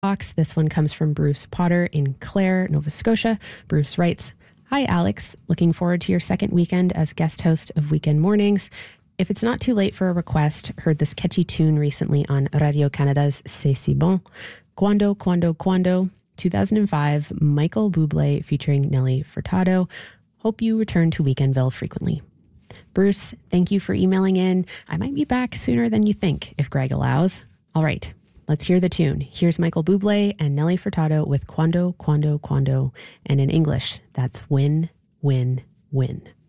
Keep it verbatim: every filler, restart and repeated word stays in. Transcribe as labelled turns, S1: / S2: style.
S1: Box. This one comes from Bruce Potter in Clare, Nova Scotia. Bruce writes, "Hi, Alex. Looking forward to your second weekend as guest host of Weekend Mornings. If it's not too late for a request, heard this catchy tune recently on Radio Canada's C'est si bon. Quando, Quando, Quando, two thousand five, Michael Bublé featuring Nelly Furtado. Hope you return to Weekendville frequently." Bruce, thank you for emailing in. I might be back sooner than you think, if Greg allows. All right. Let's hear the tune. Here's Michael Bublé and Nelly Furtado with Quando, Quando, Quando. And in English, that's win, win, win.